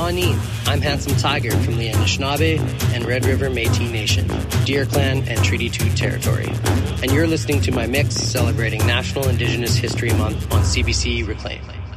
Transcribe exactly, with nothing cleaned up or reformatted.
Shawnee. I'm Handsome Tiger from the Anishinaabe and Red River Métis Nation, Deer Clan and Treaty two territory. And you're listening to my mix celebrating National Indigenous History Month on C B C Reclaim.